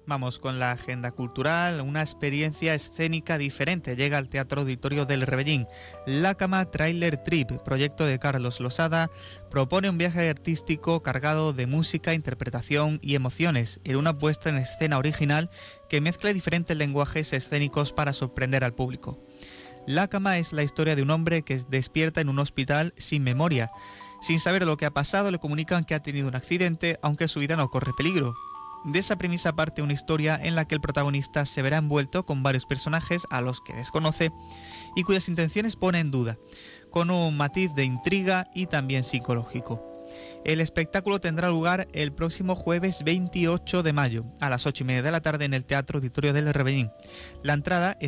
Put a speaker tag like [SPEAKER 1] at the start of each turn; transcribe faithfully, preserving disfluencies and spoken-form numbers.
[SPEAKER 1] Vamos con la agenda cultural. Una experiencia escénica diferente llega al Teatro Auditorio del Rebellín. La Cama Trailer Trip, proyecto de Carlos Losada, propone un viaje artístico cargado de música, interpretación y emociones, en una puesta en escena original que mezcla diferentes lenguajes escénicos para sorprender al público. La Cama es la historia de un hombre que despierta en un hospital sin memoria. Sin saber lo que ha pasado, le comunican que ha tenido un accidente, aunque su vida no corre peligro. De esa premisa parte una historia en la que el protagonista se verá envuelto con varios personajes a los que desconoce y cuyas intenciones pone en duda, con un matiz de intriga y también psicológico. El espectáculo tendrá lugar el próximo jueves veintiocho de mayo a las ocho y media de la tarde en el Teatro Auditorio del Rebellín. La entrada es